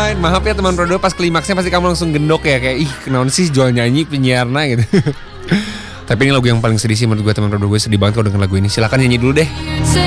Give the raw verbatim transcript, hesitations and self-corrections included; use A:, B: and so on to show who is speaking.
A: Aduh, maaf ya teman Rodo, pas klimaksnya pasti kamu langsung gendok ya, kayak ih kenapa sih jual nyanyi penyiarna gitu. Tapi ini lagu yang paling sedih sih menurut gue teman Rodo, gue sedih banget kalau denger lagu ini. Silakan nyanyi dulu deh.